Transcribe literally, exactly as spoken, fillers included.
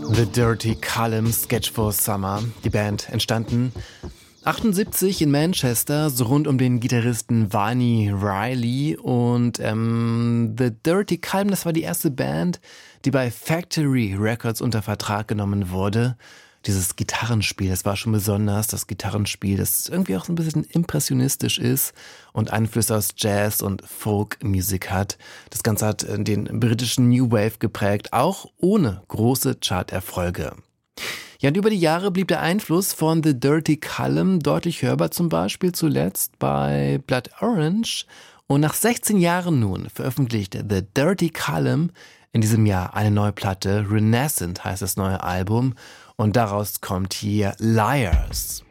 The Dirty Column Sketch for Summer. Die Band entstanden achtundsiebzig in Manchester, so rund um den Gitarristen Vani Riley. Und ähm, The Dirty Column, das war die erste Band, die bei Factory Records unter Vertrag genommen wurde. Dieses Gitarrenspiel, das war schon besonders, das Gitarrenspiel, das irgendwie auch so ein bisschen impressionistisch ist und Einflüsse aus Jazz und Folk-Musik hat. Das Ganze hat den britischen New Wave geprägt, auch ohne große Charterfolge. Ja, und über die Jahre blieb der Einfluss von The Dirty Column deutlich hörbar, zum Beispiel zuletzt bei Blood Orange. Und nach sechzehn Jahren nun veröffentlicht The Dirty Column in diesem Jahr eine neue Platte. Renascent heißt das neue Album. Und daraus kommt hier Liars.